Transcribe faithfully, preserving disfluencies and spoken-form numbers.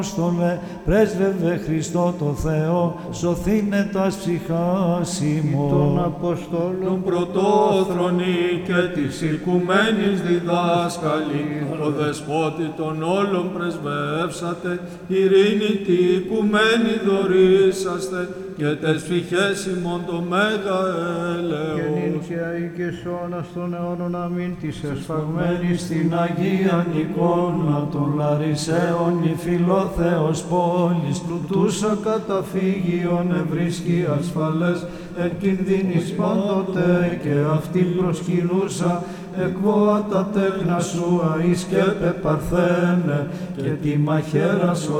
Απόστολε, πρέσβευε Χριστό το Θεό, σωθήνε τας ψυχάς ημών. Των Αποστόλων πρωτόθρονη και της οικουμένης διδάσκαλη, ο δεσπότη των όλων πρεσβεύσατε, ειρήνη τη οικουμένη δωρήσαστε, και τες ψυχές ημών το μέγα και νυν έλεος. και αεί και σώνας των αιώνων αμήν της εσφαγμένης Στην Αγία εικόνα των Λαρισαίων η φιλόθεος πόλης, πλουτούσα καταφύγιον ευρίσκει ασφαλές, εν κινδύνης πάντοτε και αυτήν προσκυνούσα, εκβόα τα τέκνα σου αείς και πεπαρθένε, και τη μαχαίρα σου